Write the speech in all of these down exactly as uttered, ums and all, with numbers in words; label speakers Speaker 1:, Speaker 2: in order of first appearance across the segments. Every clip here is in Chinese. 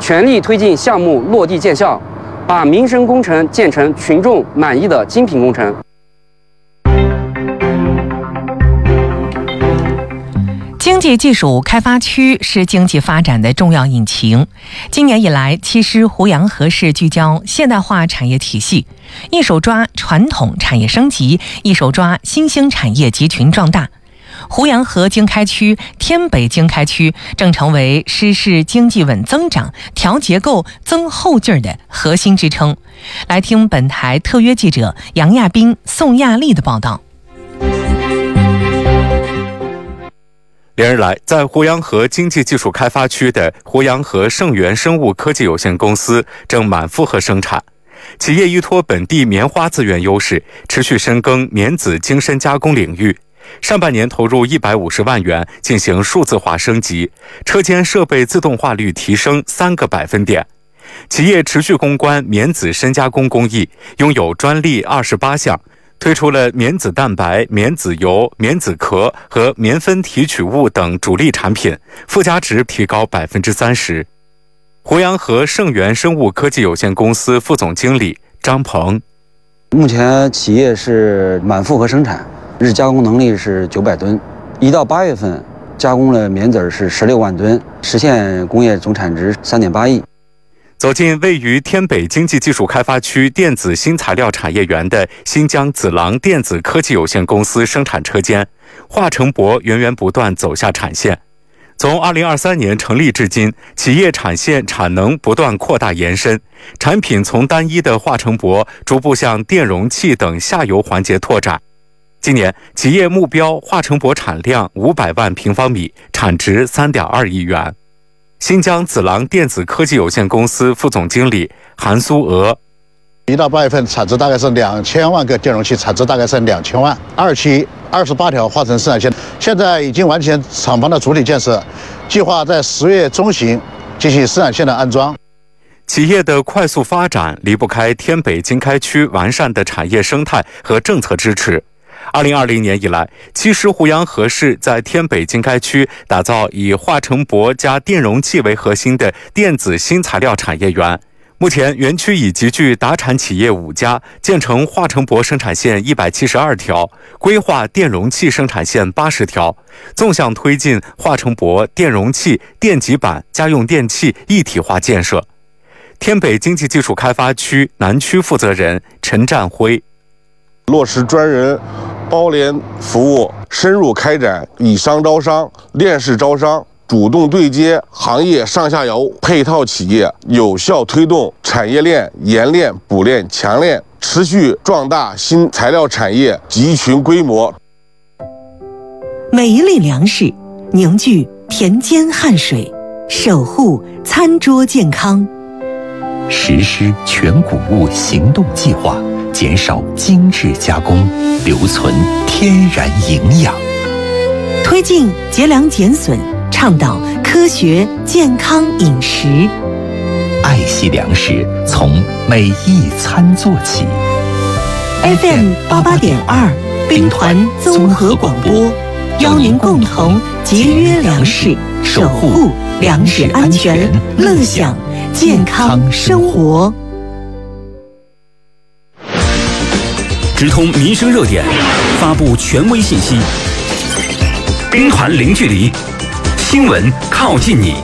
Speaker 1: 全力推进项目落地见效，把民生工程建成群众满意的精品工程。
Speaker 2: 经济技术开发区是经济发展的重要引擎。今年以来，其实湖阳河市聚焦现代化产业体系，一手抓传统产业升级，一手抓新兴产业集群壮大。湖阳河经开区、天北经开区正成为实施经济稳增长、调结构、增后劲儿的核心支撑。来听本台特约记者杨亚斌、宋亚丽的报道。
Speaker 3: 连日来，在湖阳河经济技术开发区的湖阳河盛源生物科技有限公司正满负荷生产。企业依托本地棉花资源优势，持续深耕棉籽精深加工领域。上半年投入一百五十万元进行数字化升级，车间设备自动化率提升三个百分点。企业持续攻关棉籽深加工工艺，拥有专利二十八项。推出了棉籽蛋白、棉籽油、棉籽壳和棉分提取物等主力产品，附加值提高百分之三十。湖阳河盛源生物科技有限公司副总经理张鹏：
Speaker 4: 目前企业是满负荷生产，日加工能力是九百吨，一到八月份加工了棉籽是十六万吨，实现工业总产值三点八亿。
Speaker 3: 走进位于天北经济技术开发区电子新材料产业园的新疆子郎电子科技有限公司生产车间，化成铂源源不断走下产线。从二零二三年成立至今，企业产线产能不断扩大延伸，产品从单一的化成铂逐步向电容器等下游环节拓展。今年，企业目标化成铂产量五百万平方米，产值三点二亿元。新疆子郎电子科技有限公司副总经理韩苏娥：
Speaker 5: 一到八月份产值大概是两千万个电容器，产值大概是两千万。二期二十八条化成生产线，现在已经完成厂房的主体建设，计划在十月中旬进行生产线的安装。
Speaker 3: 企业的快速发展离不开天北经开区完善的产业生态和政策支持。二零二零年以来，其实湖阳河市在天北经开区打造以化成铂加电容器为核心的电子新材料产业园。目前，园区已集聚达产企业五家，建成化成铂生产线一百七十二条，规划电容器生产线八十条，纵向推进化成铂、电容器、电极板、家用电器一体化建设。天北经济技术开发区南区负责人陈占辉：
Speaker 6: 落实专人包联服务，深入开展以商招商、链式招商，主动对接行业上下游配套企业，有效推动产业链冶炼、补炼、强炼，持续壮大新材料产业集群规模。
Speaker 7: 每一粒粮食凝聚田间汗水，守护餐桌健康。
Speaker 8: 实施全谷物行动计划，减少精致加工，留存天然营养，
Speaker 7: 推进节粮减损，倡导科学健康饮食，
Speaker 8: 爱惜粮食，从每一餐做起。
Speaker 7: F M 八八点二，兵团综合广播，邀您共同节约粮食，守护粮食安全，乐享健康生活。
Speaker 9: 直通民生热点，发布权威信息，兵团零距离，新闻靠近你。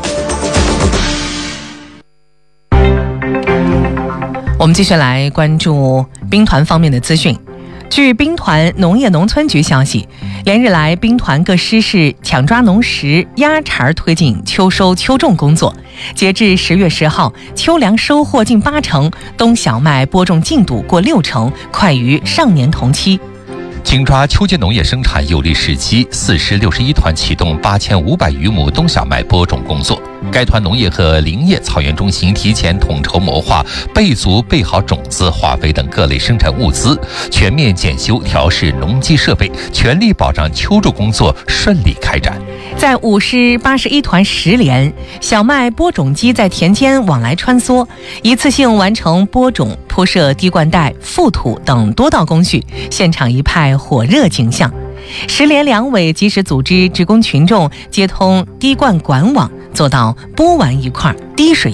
Speaker 2: 我们继续来关注兵团方面的资讯。据兵团农业农村局消息，连日来，兵团各师是抢抓农时、压茬推进秋收秋种工作。截至十月十号，秋粮收获近八成，冬小麦播种进度过六成，快于上年同期。
Speaker 10: 紧抓秋季农业生产有利时机，四师六十一团启动八千五百余亩冬小麦播种工作。该团农业和林业草原中心提前统筹谋划，备足备好种子、化肥等各类生产物资，全面检修调试农机设备，全力保障秋种工作顺利开展。
Speaker 2: 在五师八十一团十连，小麦播种机在田间往来穿梭，一次性完成播种、铺设滴灌带、覆土等多道工序，现场一派火热景象。十连两委及时组织职工群众接通滴灌管网，做到播完一块滴水